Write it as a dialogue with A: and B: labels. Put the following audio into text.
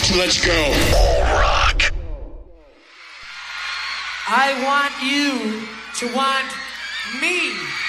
A: Let's go.
B: All rock.
C: I want you to want me.